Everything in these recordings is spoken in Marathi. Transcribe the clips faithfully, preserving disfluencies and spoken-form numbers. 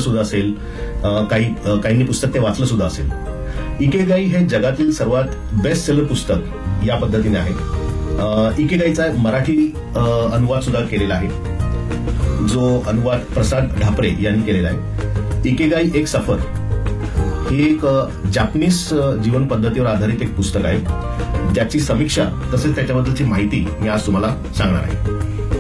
सुद्धा असेल, काही काहींनी पुस्तक ते वाचलं सुद्धा असेल. इकेगाई हे जगातील सर्वात बेस्ट सेलर पुस्तक या पद्धतीने आहे. इकेगाईचा मराठी अनुवाद सुद्धा केलेला आहे, जो अनुवाद प्रसाद ढापरे यांनी केलेला आहे. इकेगाई एक सफर हे एक जापनीज जीवन पद्धतीवर आधारित एक पुस्तक आहे, ज्याची समीक्षा तसेच त्याच्याबद्दलची माहिती मी आज तुम्हाला सांगणार आहे.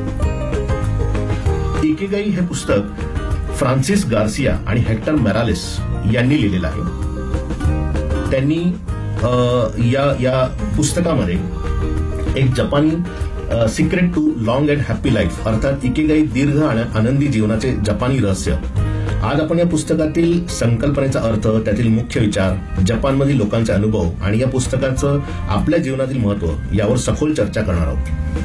इकेगाई हे पुस्तक फ्रान्सिस गार्सिया आणि हेक्टर मोरालेस यांनी लिहिलेलं आहे. त्यांनी या या पुस्तकामध्ये एक जपानी secret too long and happy life अर्थात इकेगाई दीर्घ आणि आनंदी जीवनाचे जपानी रहस्य. आज आपण या पुस्तकातील संकल्पनेचा अर्थ, त्यातील मुख्य विचार, जपानमधील लोकांचे अनुभव आणि या पुस्तकाचं आपल्या जीवनातील महत्व यावर सखोल चर्चा करणार आहोत.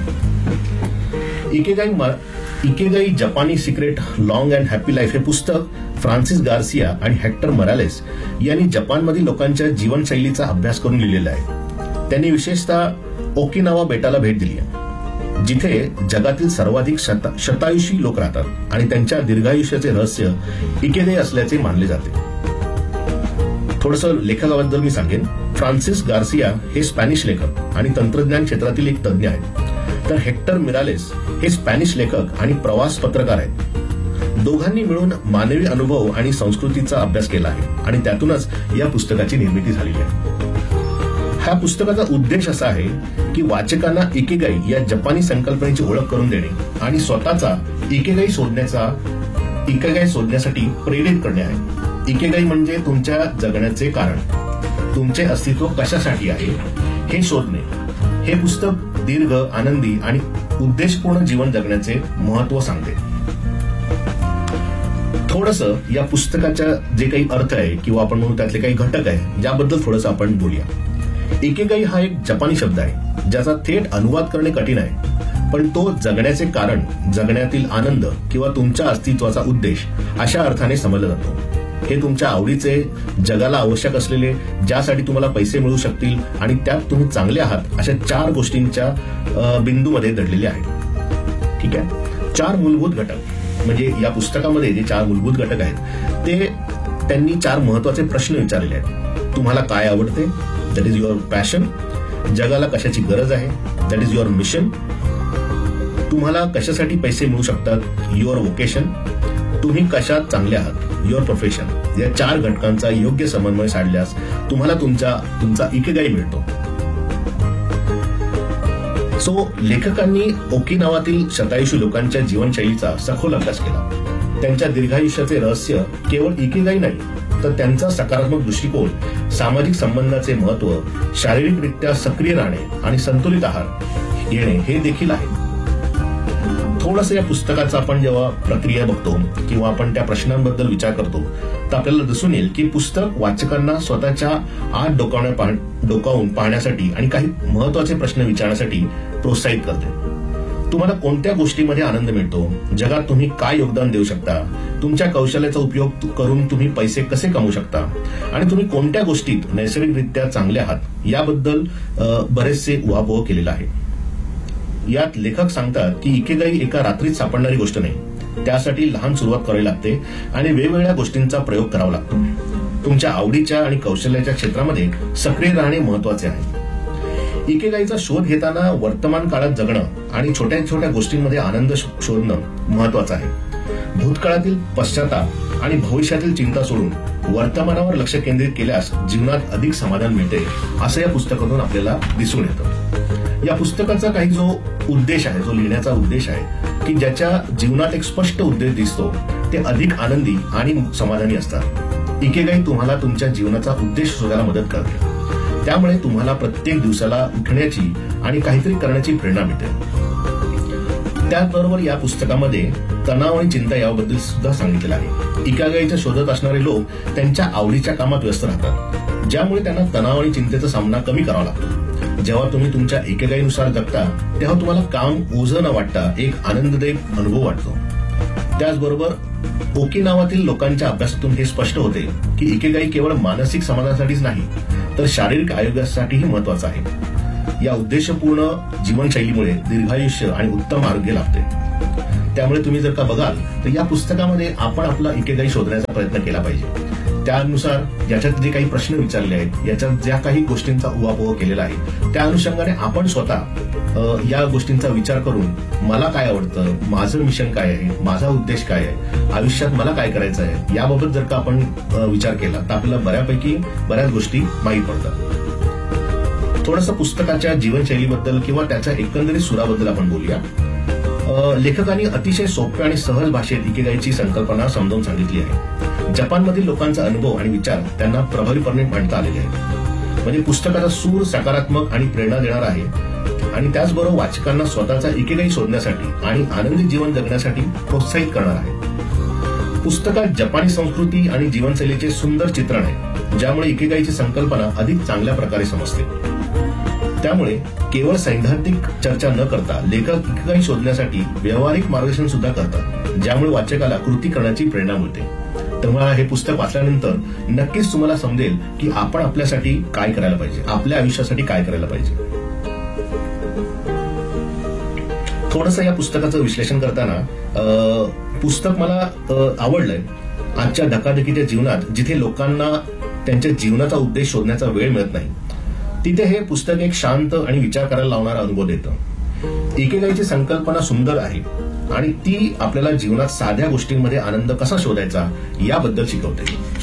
इकेगाई इकेगाई जपानी secret long and happy life हे पुस्तक फ्रान्सिस गार्सिया आणि हेक्टर मोरालेस यांनी जपानमधील लोकांच्या जीवनशैलीचा अभ्यास करून लिहिलेला आहे. त्यांनी विशेषतः ओकिनावा बेटाला भेट दिली आहे, जिथे जगातील सर्वाधिक शतायुषी लोक राहतात आणि त्यांच्या दीर्घायुष्याचे रहस्य इकेगाई असल्याचे मानले जाते. थोडंसं लेखकाबद्दल मी सांगेन. फ्रान्सिस गार्सिया हे स्पॅनिश लेखक आणि तंत्रज्ञान क्षेत्रातील एक तज्ज्ञ आहेत, तर हेक्टर मोरालेस हे स्पॅनिश लेखक आणि प्रवास पत्रकार आहेत. दोघांनी मिळून मानवी अनुभव आणि संस्कृतीचा अभ्यास केला आहे आणि त्यातूनच या पुस्तकाची निर्मिती झालेली आहे. ह्या पुस्तकाचा उद्देश असा आहे की वाचकांना इकेगाई या जपानी संकल्पनेची ओळख करून देणे आणि स्वतःचा इकेगाई शोधण्याचा इकेगाई शोधण्यासाठी प्रेरित करणे आहे. इकेगाई म्हणजे तुमच्या जगण्याचे कारण, तुमचे अस्तित्व कशासाठी आहे हे शोधणे. हे पुस्तक दीर्घ, आनंदी आणि उद्देशपूर्ण जीवन जगण्याचे महत्व सांगते. थोडंसं या पुस्तकाच्या जे काही अर्थ आहे किंवा आपण म्हणू त्यातले काही घटक आहे याबद्दल थोडंसं आपण बोलूया. इकेगाई हा एक जपानी शब्द आहे, ज्याचा थेट अनुवाद करणे कठीण आहे, पण तो जगण्याचे कारण, जगण्यातील आनंद किंवा तुमच्या अस्तित्वाचा उद्देश अशा अर्थाने समजला जातो. हे तुमच्या आवडीचे, जगाला आवश्यक असलेले, ज्यासाठी तुम्हाला पैसे मिळू शकतील आणि त्यात तुम्ही चांगले आहात अशा चार गोष्टींच्या बिंदूमध्ये दडलेले आहेत. ठीक आहे. चार मूलभूत घटक म्हणजे या पुस्तकामध्ये जे चार मूलभूत घटक आहेत ते त्यांनी चार महत्वाचे प्रश्न विचारलेले आहेत. तुम्हाला काय आवडते? That is your passion. जगाला कशाची गरज आहे? That is your mission. तुम्हाला कशासाठी पैसे मिळू शकतात? Your vocation. तुम्ही कशात चांगले आहात? Your profession. या चार घटकांचा योग्य समन्वय साधल्यास तुम्हाला तुमचा तुमचा इकेगाई मिळतो. सो लेखकांनी ओकिनावातील शतायुषी लोकांच्या जीवनशैलीचा सखोल अभ्यास केला. त्यांच्या दीर्घायुष्याचे रहस्य केवळ इकेगाई नाही, तर त्यांचा सकारात्मक दृष्टिकोन, सामाजिक संबंधाचे महत्व, शारीरिकरित्या सक्रिय राहणे आणि संतुलित आहार घेणे हे देखील आहे. थोडंसं या पुस्तकाचा आपण जेव्हा प्रक्रिया बघतो किंवा आपण त्या प्रश्नांबद्दल विचार करतो तर आपल्याला दिसून येईल की पुस्तक वाचकांना स्वतःच्या आत डोकावण्या डोकावून पाहण्यासाठी आणि काही महत्वाचे प्रश्न विचारण्यासाठी प्रोत्साहित करते. तुम्हाला कोणत्या गोष्टीमध्ये आनंद मिळतो? जगात तुम्ही काय योगदान देऊ शकता? तुमच्या कौशल्याचा उपयोग करून तुम्ही पैसे कसे कमवू शकता? आणि तुम्ही कोणत्या गोष्टीत नैसर्गिकरित्या चांगले आहात याबद्दल बरेचसे उहापोह केलेला आहे. यात लेखक सांगतात की इकेगाई एका रात्रीत सापडणारी गोष्ट नाही, त्यासाठी लहान सुरुवात करावी लागते आणि वेगवेगळ्या गोष्टींचा प्रयोग करावा लागतो. तुमच्या आवडीच्या आणि कौशल्याच्या क्षेत्रामध्ये सक्रिय राहणे महत्वाचे आहे. इकेगाईचा शोध घेताना वर्तमान काळात जगणं आणि छोट्या छोट्या गोष्टींमध्ये आनंद शोधणं महत्वाचं आहे. भूतकाळातील पश्चाताप आणि भविष्यातील चिंता सोडून वर्तमानावर लक्ष केंद्रित केल्यास जीवनात अधिक समाधान मिळते, असं या पुस्तकातून आपल्याला दिसून येतं. या पुस्तकाचा काही जो उद्देश आहे, जो लिहिण्याचा उद्देश आहे की ज्याच्या जीवनात एक स्पष्ट उद्देश दिसतो, ते अधिक आनंदी आणि समाधानी असतात. इकेगाई तुम्हाला तुमच्या जीवनाचा उद्देश शोधायला मदत करते. त्यामुळे तुम्हाला प्रत्येक दिवसाला उठण्याची आणि काहीतरी करण्याची प्रेरणा मिळते. त्याचबरोबर या पुस्तकामध्ये तणाव आणि चिंता याबद्दल सुद्धा सांगितलेलं आहे. इकेगाईच्या शोधत असणारे लोक त्यांच्या आवडीच्या कामात व्यस्त राहतात, ज्यामुळे त्यांना तणाव आणि चिंतेचा सामना कमी करावा लागतो. जेव्हा तुम्ही तुमच्या इकेगाईनुसार जगता तेव्हा तुम्हाला काम ओझं न वाटता एक आनंददायक अनुभव वाटतो. त्याचबरोबर ओकिनावातील लोकांच्या अभ्यासातून हे स्पष्ट होते की इकेगाई केवळ मानसिक समाधानासाठीच नाही, तर शारीरिक आरोग्यासाठीही महत्वाचं आहे. या उद्देशपूर्ण जीवनशैलीमुळे दीर्घायुष्य आणि उत्तम आरोग्य लाभते. त्यामुळे तुम्ही जर का बघाल तर या पुस्तकामध्ये आपण आपला इकेगाई शोधण्याचा प्रयत्न केला पाहिजे. त्यानुसार याच्यात जे काही प्रश्न विचारले आहेत, याच्यात ज्या काही गोष्टींचा उहापोह केलेला आहे, त्या अनुषंगाने आपण स्वतः या गोष्टींचा विचार करून मला काय आवडतं, माझं मिशन काय आहे, माझा उद्देश काय आहे, आयुष्यात मला काय करायचं आहे, याबाबत जर का आपण विचार केला तर आपल्याला बऱ्यापैकी बऱ्याच गोष्टी माहीत पडतात. थोडंसं पुस्तकाच्या जीवनशैलीबद्दल किंवा त्याच्या एकंदरीत सुराबद्दल आपण बोलूया. लेखकांनी अतिशय सोप्या आणि सहज भाषेत इकेगाईची संकल्पना समजावून सांगितली आहे. जपानमधील लोकांचा अनुभव आणि विचार त्यांना प्रभावीपणे मांडता आलेले आहेत. म्हणजे पुस्तकाचा सूर सकारात्मक आणि प्रेरणा देणार आहे आणि त्याचबरोबर वाचकांना स्वतःचा इकेगाई शोधण्यासाठी आणि आनंदी जीवन जगण्यासाठी प्रोत्साहित करणार आहे. पुस्तकात जपानी संस्कृती आणि जीवनशैलीचे सुंदर चित्रण आहे, ज्यामुळे इकेगाईची संकल्पना अधिक चांगल्या प्रकारे समजते. त्यामुळे केवळ सैद्धांतिक चर्चा न करता लेखक इकेगाई शोधण्यासाठी व्यावहारिक मार्गदर्शन सुद्धा करतात, ज्यामुळे वाचकाला कृती करण्याची प्रेरणा मिळते. तेव्हा हे पुस्तक वाचल्यानंतर नक्कीच तुम्हाला समजेल की आपण आपल्यासाठी काय करायला पाहिजे, आपल्या आयुष्यासाठी काय करायला पाहिजे. थोडंसं या पुस्तकाचं विश्लेषण करताना पुस्तक मला आवडलंय. आजच्या धकाधकीच्या जीवनात जिथे लोकांना त्यांच्या जीवनाचा उद्देश शोधण्याचा वेळ मिळत नाही, तिथे हे पुस्तक एक शांत आणि विचार करायला लावणारा अनुभव देतं. इकेगाईची संकल्पना सुंदर आहे आणि ती आपल्याला जीवनात साध्या गोष्टींमध्ये आनंद कसा शोधायचा याबद्दल शिकवते.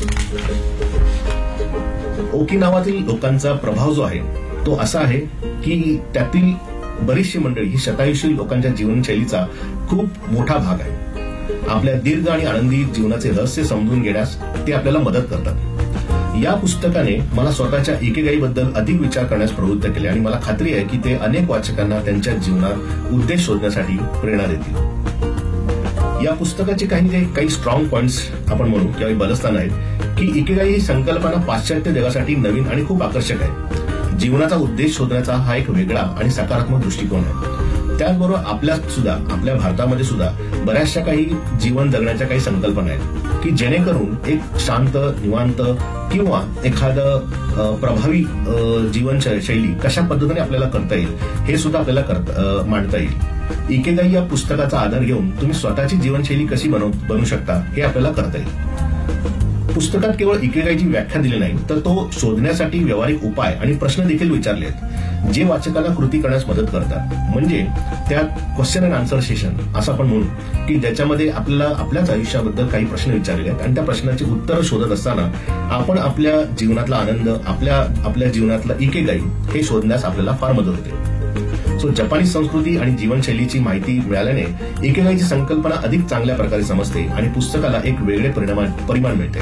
ओकिनावातील लोकांचा प्रभाव जो आहे तो असा आहे की त्यातील बरीचशी मंडळी ही शतायुषी लोकांच्या जीवनशैलीचा खूप मोठा भाग आहे. आपल्या दीर्घ आणि आनंदी जीवनाचे रहस्य समजून घेण्यास ते आपल्याला मदत करतात. या पुस्तकाने मला स्वतःच्या इकेगाईबद्दल अधिक विचार करण्यास प्रवृत्त केले आणि मला खात्री आहे की ते अनेक वाचकांना त्यांच्या जीवनात उद्देश शोधण्यासाठी प्रेरणा देतील. या पुस्तकाचे काही जे काही स्ट्रॉंग पॉइंट्स आपण म्हणू किंवा बलस्थान आहेत की इकेगाई ही संकल्पना पाश्चात्य जगासाठी नवीन आणि खूप आकर्षक आहे. जीवनाचा उद्देश शोधण्याचा हा एक वेगळा आणि सकारात्मक दृष्टिकोन आहे. त्याचबरोबर आपल्यात सुद्धा आपल्या भारतामध्ये सुद्धा बऱ्याचशा काही जीवन जगण्याच्या काही संकल्पना आहेत की जेणेकरून एक शांत निवांत किंवा एखादं प्रभावी जीवनशैली कशा पद्धतीने आपल्याला करता येईल हे सुद्धा आपल्याला मांडता येईल. इकेगाई या पुस्तकाचा आधार घेऊन तुम्ही स्वतःची जीवनशैली कशी बनवू शकता हे आपल्याला करता येईल. पुस्तकात केवळ इकेगाईची व्याख्या दिली नाही तर तो शोधण्यासाठी व्यावहारिक उपाय आणि प्रश्न देखील विचारले आहेत, जे वाचकाला कृती करण्यास मदत करतात. म्हणजे त्यात क्वेश्चन अँड आन्सर सेशन असं आपण म्हणू की ज्याच्यामध्ये आपल्याला आपल्याच आयुष्याबद्दल काही प्रश्न विचारले आहेत आणि त्या प्रश्नाची उत्तरं शोधत असताना आपण आपल्या जीवनातला आनंद, आपल्या आपल्या जीवनातला इकेगाई हे शोधण्यास आपल्याला फार मदत होते. सो जपानी संस्कृती आणि जीवनशैलीची माहिती मिळाल्याने इकेगाईची संकल्पना अधिक चांगल्या प्रकारे समजते आणि पुस्तकाला एक वेगळे परिमाण मिळते.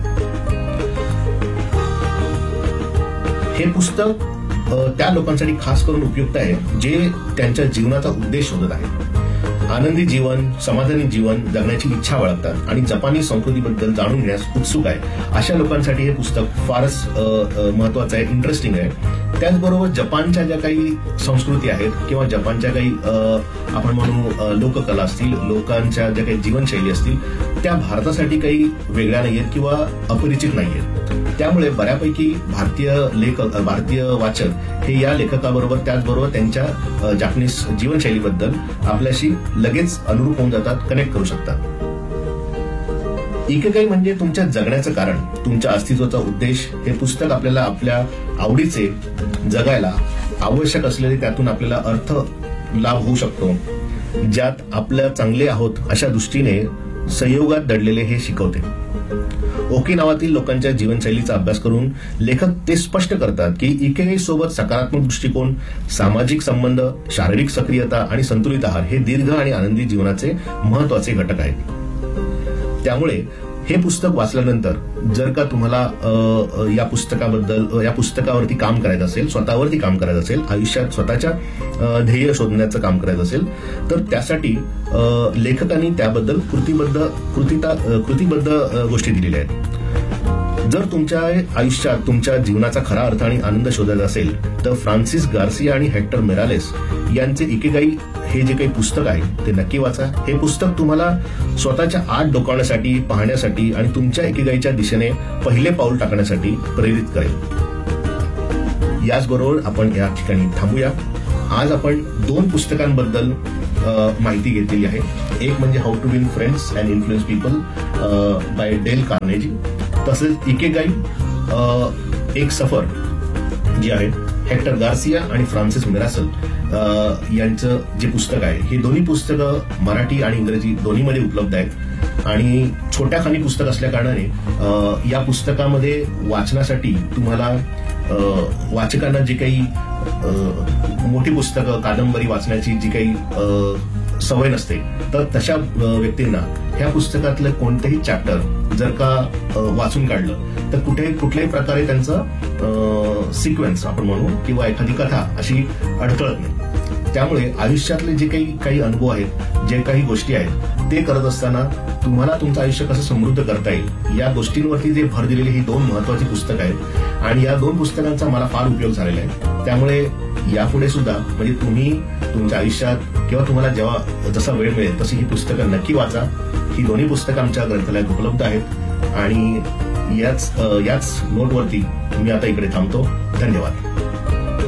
हे पुस्तक त्या लोकांसाठी खास करून उपयुक्त आहे जे त्यांच्या जीवनाचा उद्देश शोधत आहेत. आनंदी जीवन, समाधानी जीवन जगण्याची इच्छा बाळगतात आणि जपानी संस्कृतीबद्दल जाणून घेण्यास उत्सुक आहे, अशा लोकांसाठी हे पुस्तक फारच महत्वाचं आहे, इंटरेस्टिंग आहे. त्याचबरोबर जपानच्या ज्या काही संस्कृती आहेत किंवा जपानच्या काही आपण म्हणू लोककला असतील, लोकांच्या ज्या काही जीवनशैली असतील, त्या भारतासाठी काही वेगळ्या नाहीयेत किंवा अपरिचित नाहीयेत. त्यामुळे बऱ्यापैकी भारतीय लेखक भारतीय वाचक हे या लेखकाबरोबर त्याचबरोबर त्यांच्या जापनीज जीवनशैलीबद्दल आपल्याशी लगेच अनुरूप होऊन जातात, कनेक्ट करू शकतात. इकेगाई म्हणजे तुमच्या जगण्याचं कारण, तुमच्या अस्तित्वाचा उद्देश. हे पुस्तक आपल्याला आपल्या आवडीचे जगायला आवश्यक असलेले त्यातून आपल्याला अर्थ लाभ होऊ शकतो, ज्यात आपल्या चांगले आहोत अशा दृष्टीने संयोगात दडलेले हे शिकवते. ओकिनावातील लोकांच्या जीवनशैलीचा अभ्यास करून लेखक ते स्पष्ट करतात की इकेगाई सोबत सकारात्मक दृष्टिकोन, सामाजिक संबंध, शारीरिक सक्रियता आणि संतुलित आहार हे दीर्घ आणि आनंदी जीवनाचे महत्वाचे घटक आहेत. त्यामुळे हे पुस्तक वाचल्यानंतर जर का तुम्हाला या पुस्तकाबद्दल या पुस्तकावरती काम करायचं असेल, स्वतःवरती काम करायचं असेल, आयुष्यात स्वतःच्या ध्येय शोधण्याचं काम करायचं असेल तर त्यासाठी लेखकांनी त्याबद्दल कृतीबद्ध कृतीता कृतीबद्ध गोष्टी दिलेल्या आहेत. जर तुमच्या आयुष्यात तुमच्या जीवनाचा खरा अर्थ आणि आनंद शोधायचा असेल तर फ्रान्सिस गार्सिया आणि हेक्टर मोरालेस यांचे इकेगाई हे जे काही पुस्तक आहे ते नक्की वाचा. हे पुस्तक तुम्हाला स्वतःच्या आत डोकावण्यासाठी, पाहण्यासाठी आणि तुमच्या इकेगाईच्या दिशेने पहिले पाऊल टाकण्यासाठी प्रेरित करेल. याचबरोबर आपण या ठिकाणी थांबूया. आज आपण दोन पुस्तकांबद्दल अ, माहिती घेतलेली आहे. एक म्हणजे how to win friends and influence people bye del Carnegie. तसेच इकेगाई अ, एक सफर जे आहे हेक्टर गार्सिया आणि फ्रान्सिस मिरासल यांचं जे पुस्तक आहे, हे दोन्ही पुस्तकं मराठी आणि इंग्रजी दोन्हीमध्ये उपलब्ध आहेत आणि छोट्या खाणी पुस्तक असल्या कारणाने या पुस्तकामध्ये वाचनासाठी तुम्हाला वाचकांना जे काही मोठी पुस्तकं कादंबरी वाचण्याची जी काही सवय नसते, तर तशा व्यक्तींना ह्या पुस्तकातलं कोणतेही चॅप्टर जर का वाचून काढलं तर कुठे कुठल्याही प्रकारे त्यांचं सिक्वेन्स आपण म्हणू किंवा एखादी कथा अशी अडथळत नाही. त्यामुळे आयुष्यातले जे काही काही अनुभव आहेत, जे काही गोष्टी आहेत, ते करत असताना तुम्हाला तुमचं आयुष्य कसं समृद्ध करता येईल या गोष्टींवरती जे भर दिलेली ही दोन महत्वाची पुस्तकं आहेत आणि या दोन पुस्तकांचा मला फार उपयोग झालेला आहे. त्यामुळे यापुढे सुद्धा म्हणजे तुम्ही तुमच्या आयुष्यात किंवा तुम्हाला जेव्हा जसा वेळ मिळेल तशी ही पुस्तकं नक्की वाचा. ही दोन्ही पुस्तकं आमच्या ग्रंथालयात उपलब्ध आहेत आणि याच याच नोटवरती मी आता इकडे थांबतो. धन्यवाद.